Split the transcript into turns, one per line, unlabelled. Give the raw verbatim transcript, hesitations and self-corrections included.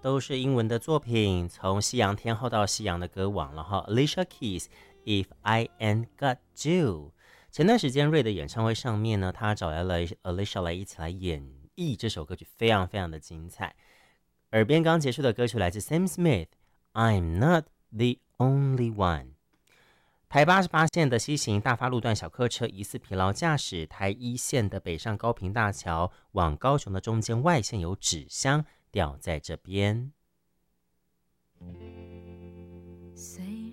都是英文的作品，从西洋天后到西洋的歌王了哈。Alicia Keys If I Ain't Got You。 前段时间瑞的演唱会上面呢，他找来了 Alicia 来一起来演绎这首歌曲，非常非常的精彩。耳边刚结束的歌曲来自 Sam Smith I'm Not the Only One。台八十八线的西行大发路段小客车疑似疲劳驾驶，台一线的北上高屏大桥往高雄的中间外线有纸箱掉在这边。
谁